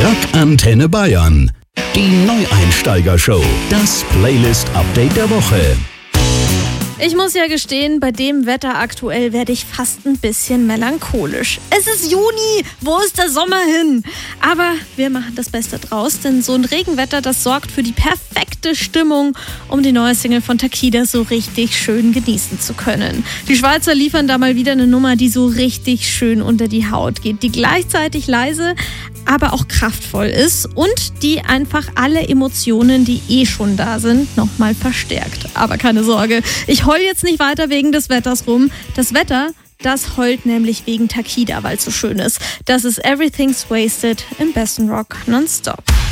Rock Antenne Bayern. Die Neueinsteiger-Show. Das Playlist-Update der Woche. Ich muss ja gestehen, bei dem Wetter aktuell werde ich fast ein bisschen melancholisch. Es ist Juni, wo ist der Sommer hin? Aber wir machen das Beste draus, denn so ein Regenwetter, das sorgt für die perfekte Stimmung, um die neue Single von Takida so richtig schön genießen zu können. Die Schweizer liefern da mal wieder eine Nummer, die so richtig schön unter die Haut geht, die gleichzeitig leise, aber auch kraftvoll ist und die einfach alle Emotionen, die schon da sind, nochmal verstärkt. Aber keine Sorge, ich heul jetzt nicht weiter wegen des Wetters rum. Das Wetter, das heult nämlich wegen Takida, weil es so schön ist. Das ist Everything's Wasted im besten Rock nonstop.